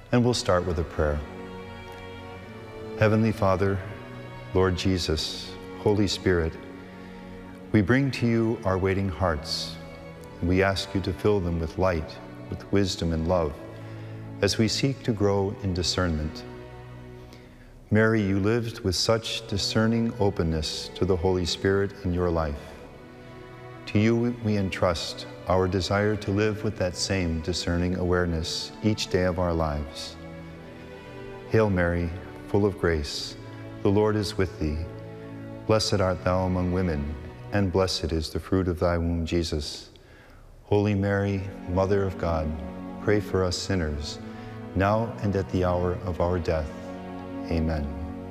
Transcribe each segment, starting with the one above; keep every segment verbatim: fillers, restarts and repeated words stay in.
And we'll start with a prayer. Heavenly Father, Lord Jesus, Holy Spirit, we bring to you our waiting hearts. We ask you to fill them with light, with wisdom and love, as we seek to grow in discernment. Mary, you lived with such discerning openness to the Holy Spirit in your life. To you we entrust our desire to live with that same discerning awareness each day of our lives. Hail Mary, full of grace, the Lord is with thee. Blessed art thou among women, and blessed is the fruit of thy womb, Jesus. Holy Mary, Mother of God, pray for us sinners, now and at the hour of our death. Amen.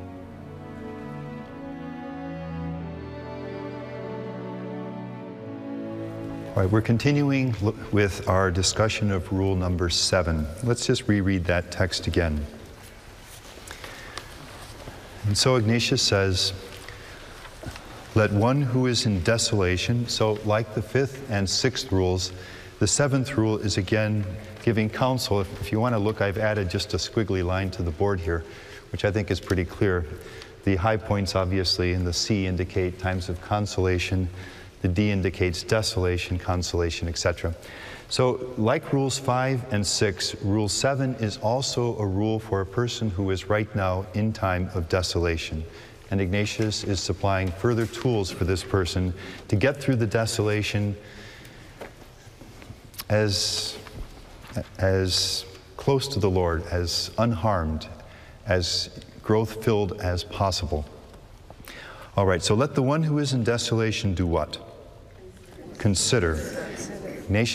All right, we're continuing with our discussion of rule number seven. Let's just reread that text again. And so Ignatius says, let one who is in desolation, so like the fifth and sixth rules, the seventh rule is again giving counsel. If, if you want to look, I've added just a squiggly line to the board here, which I think is pretty clear. The high points, obviously, in the C indicate times of consolation. The D indicates desolation, consolation, et cetera. So like rules five and six, rule seven is also a rule for a person who is right now in time of desolation. And Ignatius is supplying further tools for this person to get through the desolation as, as close to the Lord, as unharmed, as growth-filled as possible. All right, so let the one who is in desolation do what? Consider. Ignatius